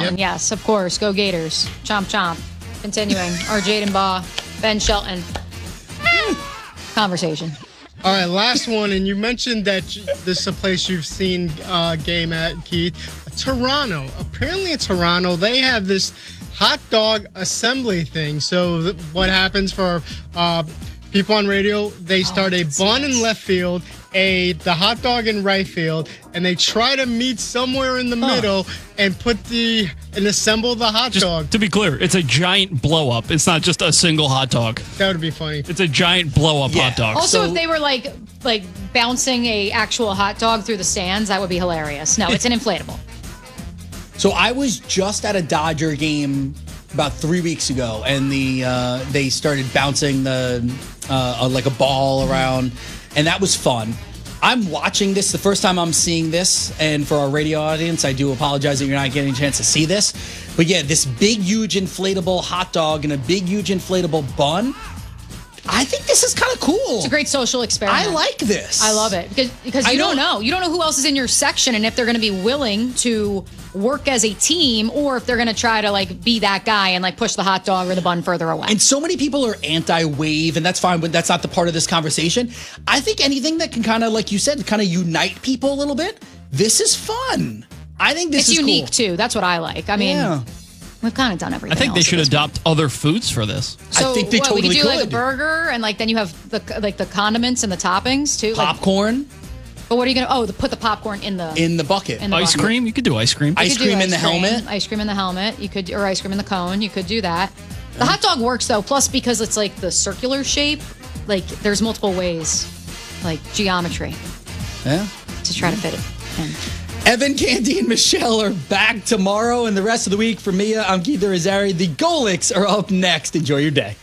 Shelton, yes, of course. Go Gators. Chomp, chomp. Continuing. Our Jaden Baugh, Ben Shelton conversation. All right, last one. And you mentioned that this is a place you've seen game at, Keith. Toronto. Apparently in Toronto, they have this hot dog assembly thing. So what happens for people on radio, they start a bun in left field, the hot dog in right field, and they try to meet somewhere in the middle and assemble the hot dog. To be clear, it's a giant blow up. It's not just a single hot dog. That would be funny. It's a giant blow up hot dog. Also, if they were like bouncing a actual hot dog through the stands, that would be hilarious. No, it's an inflatable. So I was just at a Dodger game about 3 weeks ago, and they started bouncing like a ball around, and that was fun. I'm watching this the first time I'm seeing this, and for our radio audience, I do apologize that you're not getting a chance to see this. But yeah, this big, huge inflatable hot dog and a big, huge inflatable bun. I think this is kind of cool. It's a great social experiment. I like this. I love it because you don't know. You don't know who else is in your section and if they're going to be willing to work as a team or if they're going to try to be that guy and push the hot dog or the bun further away. And so many people are anti-wave, and that's fine, but that's not the part of this conversation. I think anything that can kind of, like you said, kind of unite people a little bit, this is fun. I think this is cool. It's unique too. That's what I like. I mean, we've kind of done everything. I think they should adopt other foods for this. So I think they totally we could do could. a burger, and then you have the condiments and the toppings too. Popcorn. But what are you gonna? Put the popcorn in the bucket. Ice cream. You could do ice cream. Ice cream in the helmet. Ice cream in the helmet. You could, or ice cream in the cone. You could do that. The hot dog works though. Plus, because it's the circular shape, there's multiple ways, geometry. Yeah. To try to fit it in. Evan, Candy, and Michelle are back tomorrow, and the rest of the week for Mia, I'm Keith Irizarry. The Golics are up next. Enjoy your day.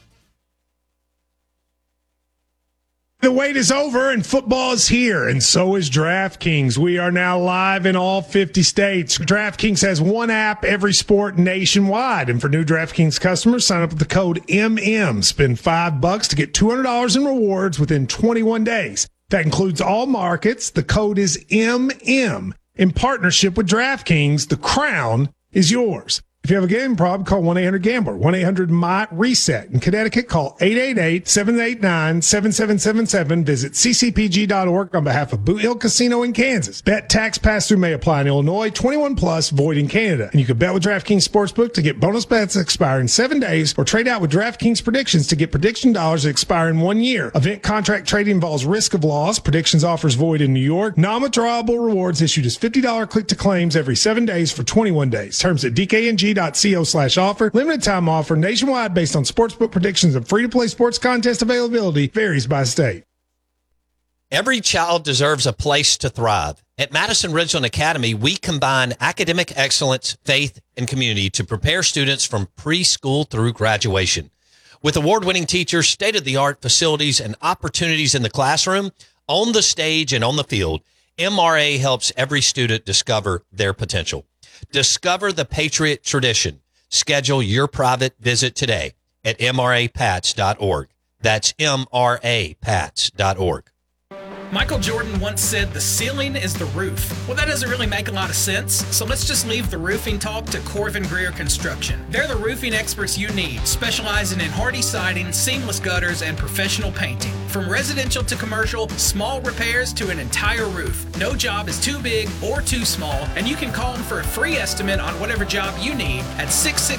The wait is over and football is here, and so is DraftKings. We are now live in all 50 states. DraftKings has one app, every sport nationwide. And for new DraftKings customers, sign up with the code MM. Spend $5 to get $200 in rewards within 21 days. That includes all markets. The code is MM. In partnership with DraftKings, the crown is yours. If you have a gambling problem, call 1-800-GAMBLER, 1-800-MY-RESET. In Connecticut, call 888-789-7777. Visit ccpg.org on behalf of Boot Hill Casino in Kansas. Bet tax pass-through may apply in Illinois, 21 plus, void in Canada. And you can bet with DraftKings Sportsbook to get bonus bets that expire in 7 days, or trade out with DraftKings Predictions to get prediction dollars that expire in 1 year. Event contract trading involves risk of loss. Predictions offers void in New York. Non-withdrawable rewards issued as $50 click to claims every 7 days for 21 days. Terms at dkng.co/offer. Limited time offer nationwide based on sportsbook predictions and free-to-play sports contest availability varies by state. Every child deserves a place to thrive. At Madison Ridgeland Academy, we combine academic excellence, faith, and community to prepare students from preschool through graduation. With award-winning teachers, state-of-the-art facilities, and opportunities in the classroom, on the stage, and on the field, MRA helps every student discover their potential. Discover the Patriot tradition. Schedule your private visit today at mrapats.org. That's mrapats.org. Michael Jordan once said the ceiling is the roof. Well, that doesn't really make a lot of sense, so let's just leave the roofing talk to Corvin Greer Construction. They're the roofing experts you need, specializing in hardy siding, seamless gutters, and professional painting. From residential to commercial, small repairs to an entire roof. No job is too big or too small, and you can call them for a free estimate on whatever job you need at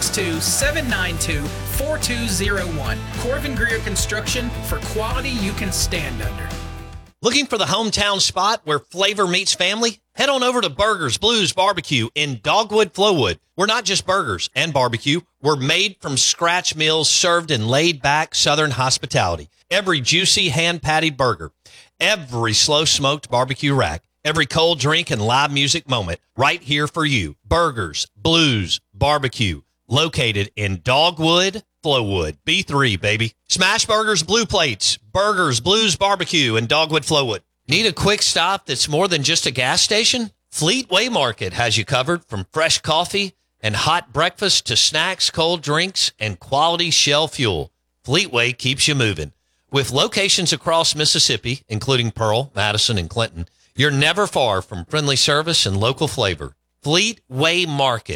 662-792-4201. Corvin Greer Construction, for quality you can stand under. Looking for the hometown spot where flavor meets family? Head on over to Burgers Blues Barbecue in Dogwood, Flowood. We're not just burgers and barbecue. We're made from scratch meals served in laid-back Southern hospitality. Every juicy hand-patted burger, every slow-smoked barbecue rack, every cold drink and live music moment right here for you. Burgers Blues Barbecue, located in Dogwood, Flowood. B3, baby. Smash Burgers Blue Plates. Burgers Blues Barbecue in Dogwood, Flowood. Need a quick stop that's more than just a gas station? Fleetway Market has you covered, from fresh coffee and hot breakfast to snacks, cold drinks, and quality Shell fuel. Fleetway keeps you moving. With locations across Mississippi, including Pearl, Madison, and Clinton, you're never far from friendly service and local flavor. Fleetway Market.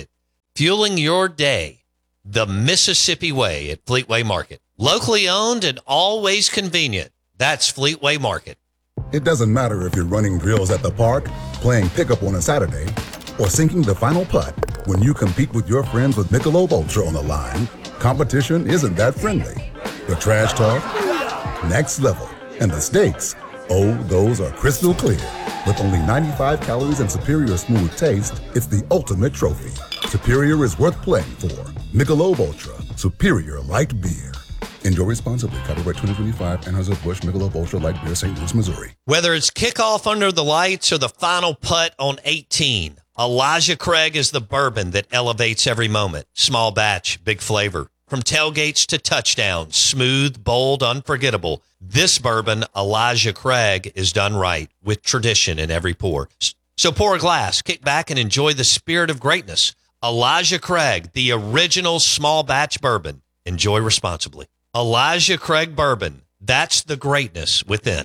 Fueling your day the Mississippi way at Fleetway Market. Locally owned and always convenient. That's Fleetway Market. It doesn't matter if you're running drills at the park, playing pickup on a Saturday, or sinking the final putt. When you compete with your friends with Michelob Ultra on the line, competition isn't that friendly. The trash talk, next level, and the stakes, oh, those are crystal clear. With only 95 calories and superior smooth taste, it's the ultimate trophy. Superior is worth playing for. Michelob Ultra, superior light beer. Enjoy responsibly. Copyright 2025, Anheuser-Busch Michelob Ultra Light Beer, St. Louis, Missouri. Whether it's kickoff under the lights or the final putt on 18, Elijah Craig is the bourbon that elevates every moment. Small batch, big flavor. From tailgates to touchdowns, smooth, bold, unforgettable. This bourbon, Elijah Craig, is done right with tradition in every pour. So pour a glass, kick back, and enjoy the spirit of greatness. Elijah Craig, the original small batch bourbon. Enjoy responsibly. Elijah Craig Bourbon. That's the greatness within.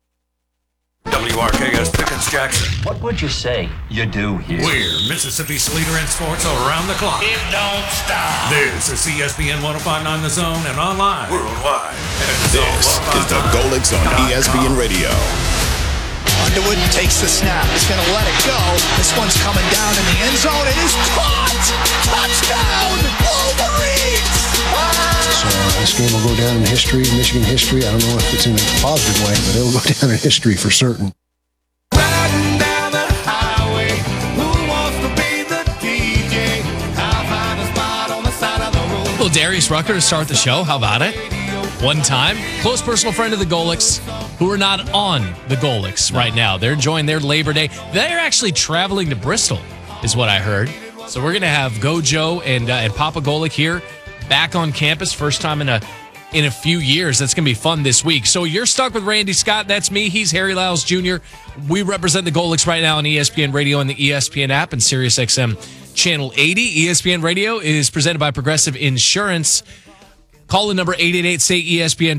WRKS Pickens Jackson. What would you say you do here? We're Mississippi's leader in sports around the clock. It don't stop. This is ESPN 1059 The Zone and online worldwide. This is the Golix on ESPN Radio. Underwood takes the snap. He's going to let it go. This one's coming down in the end zone. It is caught. Touchdown, Wolverines. So this game will go down in history, Michigan history. I don't know if it's in a positive way, but it'll go down in history for certain. Riding down the highway, who wants to be the DJ? I'll find a spot on the side of the road. Well, Darius Rucker to start the show. How about it? One time, close personal friend of the Golix, who are not on the Golix right now. They're enjoying their Labor Day. They're actually traveling to Bristol, is what I heard. So we're going to have Gojo and Papa Golic here back on campus, first time in a few years. That's going to be fun this week. So you're stuck with Randy Scott. That's me. He's Harry Lyles Jr. We represent the Golix right now on ESPN Radio and the ESPN app and SiriusXM Channel 80. ESPN Radio is presented by Progressive Insurance. Call the number 888-SAY-ESPN,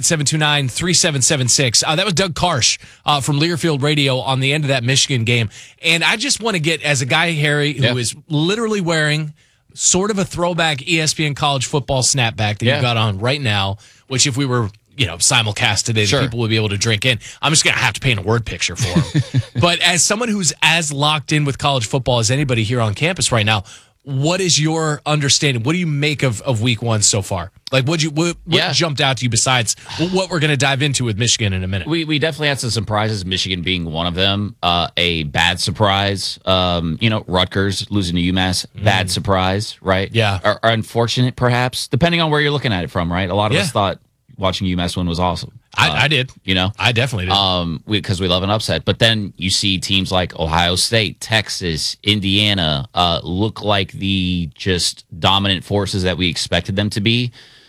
888-729-3776. That was Doug Karsh from Learfield Radio on the end of that Michigan game. And I just want to get, as a guy, Harry, who is literally wearing sort of a throwback ESPN college football snapback that you got on right now, which if we were, simulcast today, people would be able to drink in. I'm just going to have to paint a word picture for him. But as someone who's as locked in with college football as anybody here on campus right now, what is your understanding? What do you make of week one so far? Like, what jumped out to you besides what we're going to dive into with Michigan in a minute? We definitely had some surprises, Michigan being one of them. A bad surprise, Rutgers losing to UMass, bad surprise, right? Yeah. Or unfortunate, perhaps, depending on where you're looking at it from, right? A lot of us thought watching UMass win was awesome. I did. I definitely did. Because we love an upset. But then you see teams like Ohio State, Texas, Indiana look like the just dominant forces that we expected them to be.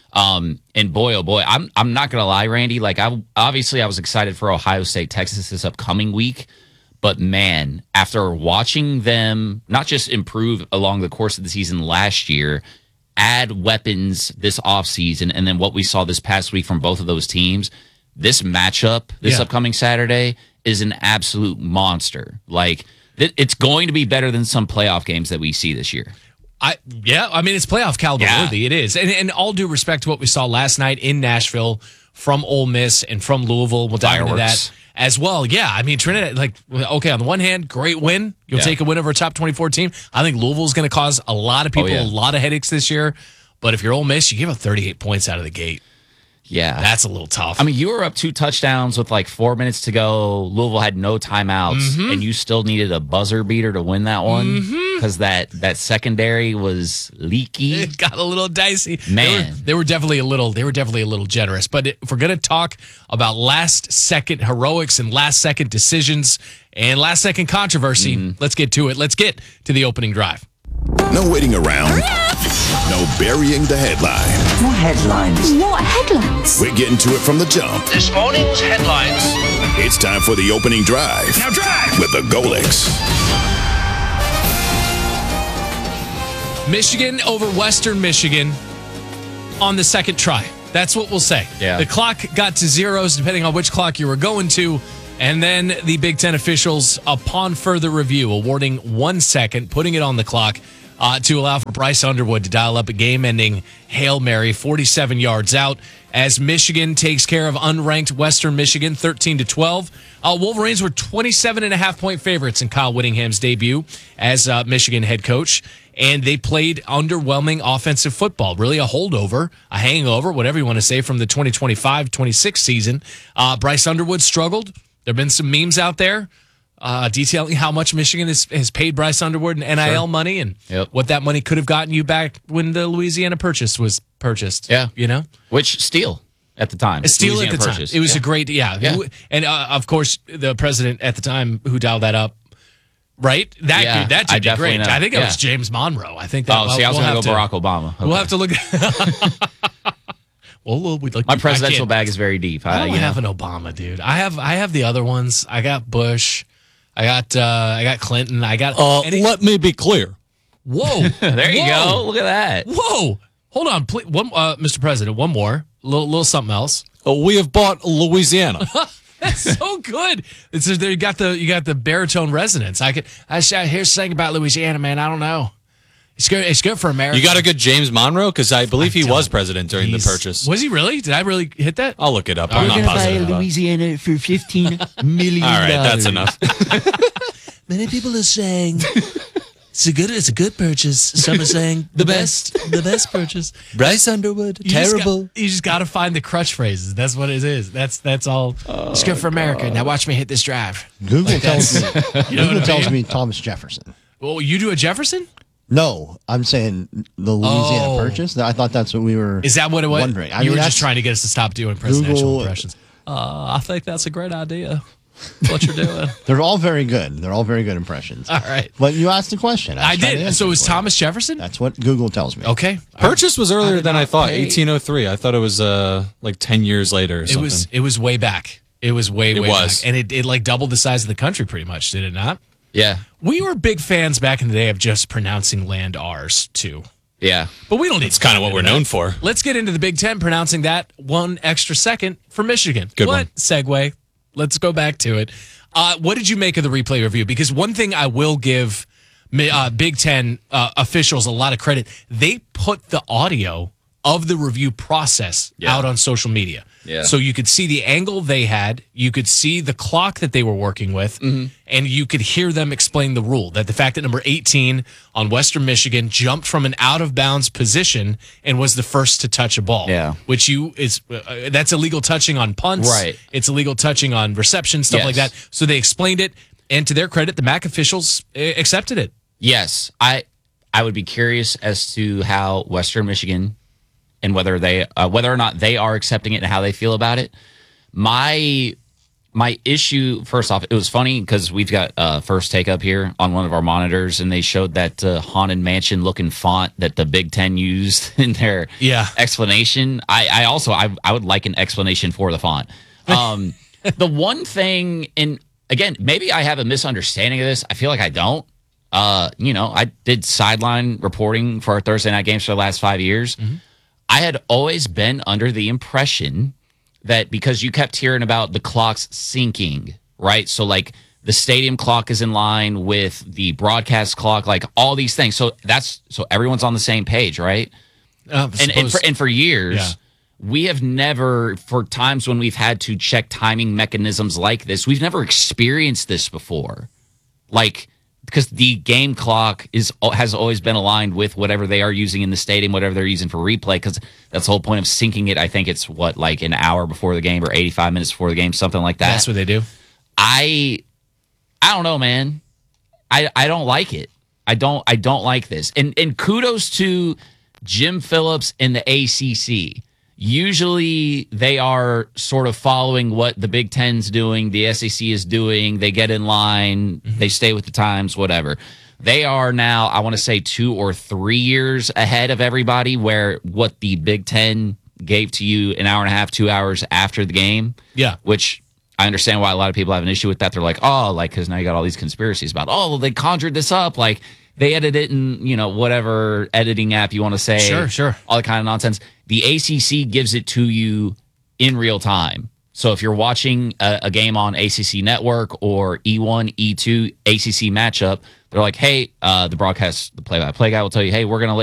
And boy, oh boy, I'm not going to lie, Randy. Like, I was excited for Ohio State, Texas this upcoming week. But man, after watching them not just improve along the course of the season last year, add weapons this offseason, and then what we saw this past week from both of those teams, this matchup this upcoming Saturday is an absolute monster. Like, it's going to be better than some playoff games that we see this year. It's playoff caliber worthy. It is. And all due respect to what we saw last night in Nashville from Ole Miss and from Louisville, we'll dive into that as well. Yeah, I mean, Trinidad, on the one hand, great win. You'll take a win over a top 24 team. I think Louisville's going to cause a lot of people a lot of headaches this year. But if you're Ole Miss, you give up 38 points out of the gate. Yeah. That's a little tough. I mean, you were up 2 touchdowns with like 4 minutes to go. Louisville had no timeouts, and you still needed a buzzer beater to win that one because that secondary was leaky. It got a little dicey. Man. They were definitely a little generous. But if we're going to talk about last-second heroics and last-second decisions and last-second controversy, let's get to it. Let's get to the opening drive. No waiting around. No burying the headline. What headlines? What headlines? We're getting to it from the jump. This morning's headlines. It's time for the opening drive. Now drive! With the Golix. Michigan over Western Michigan on the second try. That's what we'll say. Yeah. The clock got to zeros depending on which clock you were going to. And then the Big Ten officials, upon further review, awarding 1 second, putting it on the clock, to allow for Bryce Underwood to dial up a game-ending Hail Mary 47 yards out as Michigan takes care of unranked Western Michigan 13-12. Wolverines were 27.5-point favorites in Kyle Whittingham's debut as Michigan head coach, and they played underwhelming offensive football, really a holdover, a hangover, whatever you want to say, from the 2025-26 season. Bryce Underwood struggled. There have been some memes out there detailing how much Michigan has paid Bryce Underwood in NIL money and what that money could have gotten you back when the Louisiana Purchase was purchased. Yeah. You know? Which steal at the time. A steal at the time. Purchase. It was a great, And of course, the president at the time who dialed that up, right? That did be great. Know. I think it was James Monroe. I think that. I was going to go Barack Obama. Okay. We'll have to look. Well, my presidential bag is very deep. I don't have an Obama, dude. I have the other ones. I got Bush. I got Clinton. I got. Let me be clear. Whoa! There you go. Look at that. Whoa! Hold on, please. Mr. President. One more. Little something else. We have bought Louisiana. That's so good. It's you got the baritone resonance. I hear something about Louisiana, man. I don't know. It's good. It's good for America. You got a good James Monroe because I believe he was president during the purchase. Was he really? Did I really hit that? I'll look it up. We're I'm not gonna positive. buy Louisiana for $15 million. All right, that's enough. Many people are saying it's a good purchase. Some are saying the best purchase. Bryce Underwood, terrible. You just got to find the crutch phrases. That's what it is. That's all. It's good for America. Now watch me hit this drive. Google tells me. Google tells me me. Thomas Jefferson. Well, you do a Jefferson? No, I'm saying the Louisiana Purchase. I thought that's what we were. Is that what it was? Wondering. You were just trying to get us to stop doing presidential Google, impressions. I think that's a great idea. What you're doing? They're all very good. They're all very good impressions. All right. But you asked the question. I did. So it was Thomas Jefferson? That's what Google tells me. Okay. Purchase was earlier than I thought. 1803. I thought it was like 10 years later or something. It was way back. It was way was. back. And it like doubled the size of the country pretty much, did it not? Yeah. We were big fans back in the day of just pronouncing land R's too. Yeah. But we don't need It's kind of what we're known for. Let's get into the Big Ten pronouncing that one extra second for Michigan. Good what one. Segue. Let's go back to it. What did you make of the replay review? Because one thing I will give Big Ten officials a lot of credit. They put the audio of the review process out on social media. Yeah. So you could see the angle they had, you could see the clock that they were working with, and you could hear them explain the rule, that the fact that number 18 on Western Michigan jumped from an out-of-bounds position and was the first to touch a ball. Yeah. Which that's illegal touching on punts. Right. It's illegal touching on reception, stuff like that. So they explained it, and to their credit, the MAC officials accepted it. Yes. I would be curious as to how Western Michigan and whether or not they are accepting it and how they feel about it. My issue, first off, it was funny because we've got First Take up here on one of our monitors, and they showed that Haunted Mansion looking font that the Big Ten used in their explanation. I would like an explanation for the font. The one thing, and again, maybe I have a misunderstanding of this. I feel like I don't. I did sideline reporting for our Thursday night games for the last 5 years. I had always been under the impression that because you kept hearing about the clocks syncing, right? So like the stadium clock is in line with the broadcast clock, like all these things. So everyone's on the same page, right? And for years, we have never, for times when we've had to check timing mechanisms like this, we've never experienced this before. Like, because the game clock has always been aligned with whatever they are using in the stadium, whatever they're using for replay, because that's the whole point of syncing it. I think it's like an hour before the game or 85 minutes before the game, something like that. That's what they do. I don't know, man. I don't like it. I don't like this. And kudos to Jim Phillips and the ACC. Usually they are sort of following what the Big Ten's doing, the SEC is doing. They get in line, they stay with the times, whatever. They are now, I want to say, 2 or 3 years ahead of everybody, where what the Big Ten gave to you an hour and a half, 2 hours after the game. Yeah. Which I understand why a lot of people have an issue with that. They're like, because now you got all these conspiracies about, they conjured this up. Like, they edited it in, whatever editing app you want to say. Sure. All that kind of nonsense. The ACC gives it to you in real time. So if you're watching a game on ACC Network or E1, E2 ACC matchup, they're like, hey, the play-by-play guy will tell you, hey, we're going to let